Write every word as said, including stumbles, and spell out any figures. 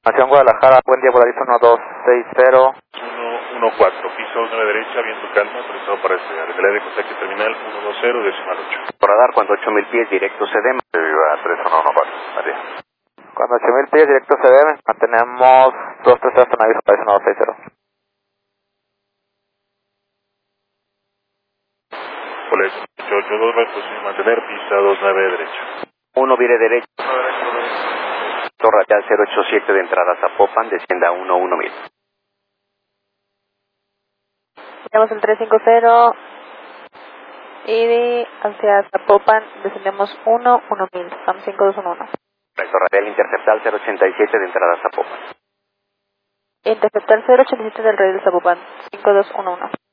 Nación Guadalajara, buen día, Volaris uno dos seis cero. uno uno cuatro, piso nueve derecha, viento calma, autorizado para despegar. El área de contacto terminal uno dos cero, decimal ocho. Por radar, cuando ocho mil pies, directo C D M. Viva tres uno uno cuatro, adiós. Cuando ocho mil pies, directo C D M, mantenemos dos tres cero hasta aviso para uno dos seis cero. Volaris ocho ocho dos, posición mantener, pista dos nueve derecha. uno vire derecho. Torre radial cero ocho siete de entrada a Zapopan, descienda uno uno mil. Tenemos el tres cinco cero y hacia Zapopan descendemos uno uno mil, estamos cinco dos uno uno. Correcto, radial interceptal cero ochenta y siete de entrada a Zapopan. Interceptar cero ochenta y siete del radio de Zapopan, cinco dos uno uno.